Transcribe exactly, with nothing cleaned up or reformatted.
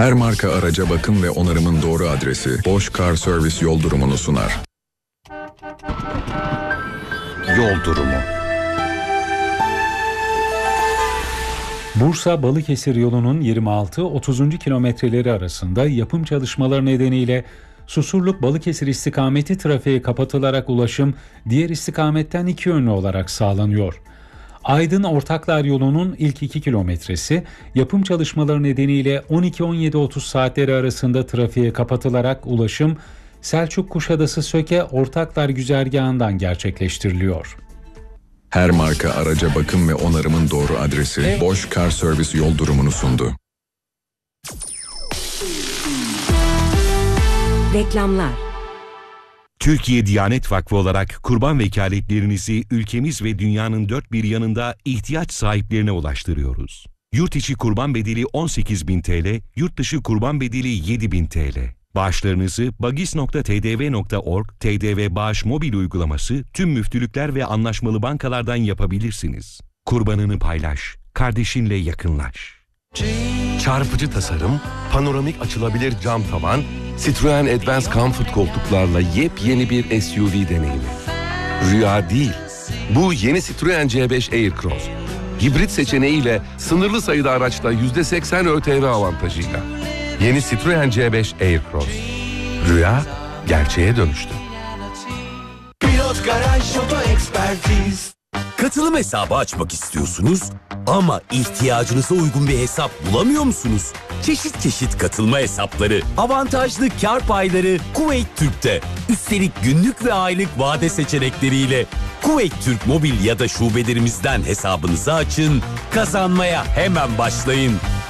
Her marka araca bakım ve onarımın doğru adresi Bosch Car Service yol durumunu sunar. Yol durumu. Bursa Balıkesir yolunun yirmi altı otuzuncu kilometreleri arasında yapım çalışmaları nedeniyle Susurluk Balıkesir istikameti trafiğe kapatılarak ulaşım diğer istikametten iki yönlü olarak sağlanıyor. Aydın Ortaklar yolunun ilk iki kilometresi yapım çalışmaları nedeniyle on iki on yedi otuz saatleri arasında trafiğe kapatılarak ulaşım Selçuk Kuşadası Söke Ortaklar güzergahından gerçekleştiriliyor. Her marka araca bakım ve onarımın doğru adresi evet. Bosch Car Service yol durumunu sundu. Reklamlar. Türkiye Diyanet Vakfı olarak kurban vekaletlerinizi ülkemiz ve dünyanın dört bir yanında ihtiyaç sahiplerine ulaştırıyoruz. Yurt içi kurban bedeli on sekiz bin TL, yurt dışı kurban bedeli yedi bin TL. Bağışlarınızı bagis nokta t d v nokta org, T D V Bağış mobil uygulaması, tüm müftülükler ve anlaşmalı bankalardan yapabilirsiniz. Kurbanını paylaş, kardeşinle yakınlaş. Çarpıcı tasarım, panoramik açılabilir cam tavan, Citroen Advance Comfort koltuklarla yepyeni bir S U V deneyimi. Rüya değil, bu yeni Citroen C beş Aircross. Hibrit seçeneğiyle sınırlı sayıda araçta yüzde seksen ÖTV avantajıyla. Yeni Citroen C beş Aircross. Rüya gerçeğe dönüştü. Pilot Garaj Oto Ekspertiz. Katılım hesabı açmak istiyorsunuz ama ihtiyacınıza uygun bir hesap bulamıyor musunuz? Çeşit çeşit katılma hesapları, avantajlı kar payları Kuveyt Türk'te. Üstelik günlük ve aylık vade seçenekleriyle Kuveyt Türk mobil ya da şubelerimizden hesabınızı açın, kazanmaya hemen başlayın.